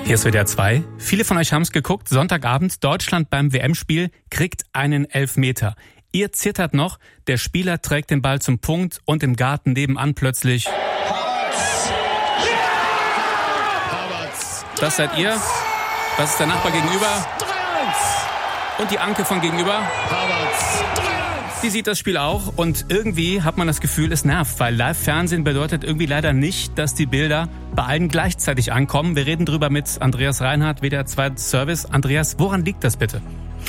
Hier ist WDR 2. Viele von euch haben es geguckt. Sonntagabend, Deutschland beim WM-Spiel kriegt einen Elfmeter. Ihr zittert noch, der Spieler trägt den Ball zum Punkt und im Garten nebenan plötzlich... Das seid ihr. Das ist der Nachbar gegenüber. Und die Anke von gegenüber. Die sieht das Spiel auch und irgendwie hat man das Gefühl, es nervt, weil Live-Fernsehen bedeutet irgendwie leider nicht, dass die Bilder bei allen gleichzeitig ankommen. Wir reden drüber mit Andreas Reinhardt, WDR 2 Service. Andreas, woran liegt das bitte?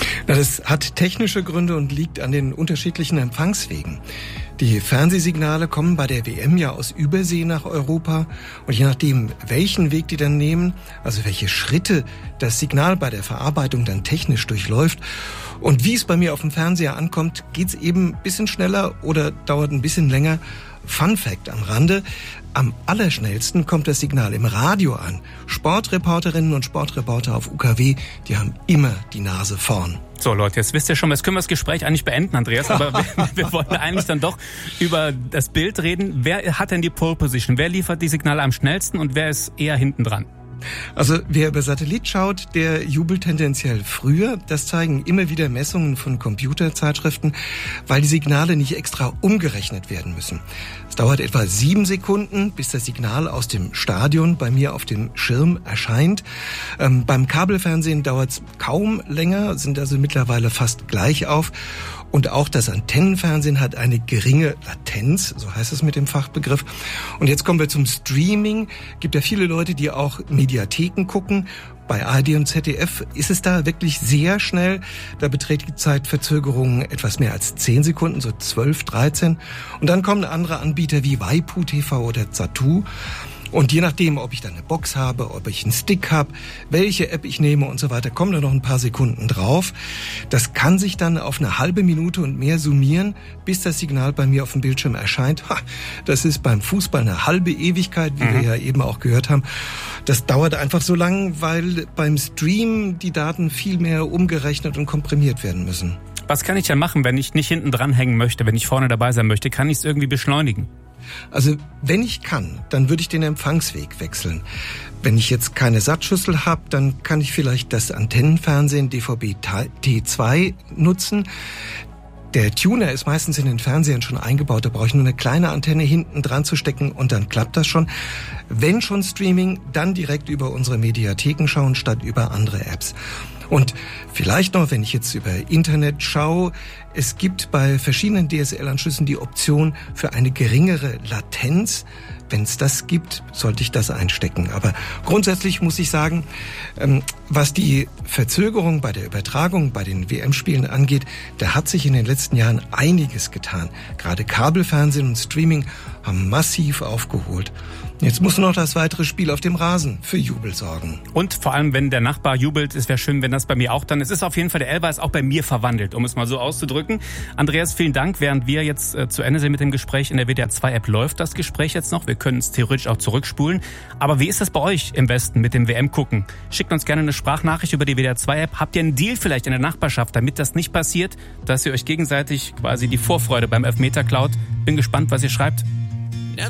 Das hat technische Gründe und liegt an den unterschiedlichen Empfangswegen. Die Fernsehsignale kommen bei der WM ja aus Übersee nach Europa und je nachdem, welchen Weg die dann nehmen, also welche Schritte das Signal bei der Verarbeitung dann technisch durchläuft und wie es bei mir auf dem Fernseher ankommt, geht's eben ein bisschen schneller oder dauert ein bisschen länger. Fun Fact am Rande: Am allerschnellsten kommt das Signal im Radio an. Sportreporterinnen und Sportreporter auf UKW, die haben immer die Nase vorn. So Leute, jetzt wisst ihr schon, jetzt können wir das Gespräch eigentlich beenden, Andreas, aber wir wollen eigentlich dann doch über das Bild reden. Wer hat denn die Pole Position? Wer liefert die Signale am schnellsten und wer ist eher hinten dran? Also wer über Satellit schaut, der jubelt tendenziell früher. Das zeigen immer wieder Messungen von Computerzeitschriften, weil die Signale nicht extra umgerechnet werden müssen. Es dauert etwa 7 Sekunden, bis das Signal aus dem Stadion bei mir auf dem Schirm erscheint. Beim Kabelfernsehen dauert es kaum länger, sind also mittlerweile fast gleich auf. Und auch das Antennenfernsehen hat eine geringe Latenz, so heißt es mit dem Fachbegriff. Und jetzt kommen wir zum Streaming. Gibt ja viele Leute, die auch Mediatheken gucken. Bei ARD und ZDF ist es da wirklich sehr schnell. Da beträgt die Zeitverzögerung etwas mehr als 10 Sekunden, so 12, 13. Und dann kommen andere Anbieter wie Waipu TV oder Zattoo. Und je nachdem, ob ich dann eine Box habe, ob ich einen Stick habe, welche App ich nehme und so weiter, kommen da noch ein paar Sekunden drauf. Das kann sich dann auf eine halbe Minute und mehr summieren, bis das Signal bei mir auf dem Bildschirm erscheint. Das ist beim Fußball eine halbe Ewigkeit, wie wir ja eben auch gehört haben. Das dauert einfach so lang, weil beim Stream die Daten viel mehr umgerechnet und komprimiert werden müssen. Was kann ich denn machen, wenn ich nicht hinten dran hängen möchte, wenn ich vorne dabei sein möchte? Kann ich es irgendwie beschleunigen? Also wenn ich kann, dann würde ich den Empfangsweg wechseln. Wenn ich jetzt keine Satzschüssel habe, dann kann ich vielleicht das Antennenfernsehen DVB-T2 nutzen. Der Tuner ist meistens in den Fernsehern schon eingebaut, da brauche ich nur eine kleine Antenne hinten dran zu stecken und dann klappt das schon. Wenn schon Streaming, dann direkt über unsere Mediatheken schauen, statt über andere Apps. Und vielleicht noch, wenn ich jetzt über Internet schaue, es gibt bei verschiedenen DSL-Anschlüssen die Option für eine geringere Latenz. Wenn es das gibt, sollte ich das einstecken. Aber grundsätzlich muss ich sagen, was die Verzögerung bei der Übertragung bei den WM-Spielen angeht, da hat sich in den letzten Jahren einiges getan. Gerade Kabelfernsehen und Streaming haben massiv aufgeholt. Jetzt muss noch das weitere Spiel auf dem Rasen für Jubel sorgen. Und vor allem, wenn der Nachbar jubelt, es wäre schön, wenn das bei mir auch dann... Es ist auf jeden Fall, der Elfer ist auch bei mir verwandelt, um es mal so auszudrücken. Andreas, vielen Dank. Während wir jetzt zu Ende sind mit dem Gespräch in der WDR 2 App, läuft das Gespräch jetzt noch. Wir können es theoretisch auch zurückspulen. Aber wie ist das bei euch im Westen mit dem WM-Gucken? Schickt uns gerne eine Sprachnachricht über die WDR 2 App. Habt ihr einen Deal vielleicht in der Nachbarschaft, damit das nicht passiert, dass ihr euch gegenseitig quasi die Vorfreude beim Elfmeter klaut? Bin gespannt, was ihr schreibt.